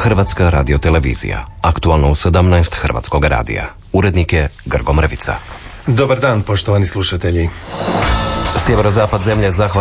Hrvatska radiotelevizija. Aktualno u 17 Hrvatskog radija. Urednik je Grgo Mrvica. Dobar dan, poštovani slušatelji. Sjeverozapad zemlje zahvat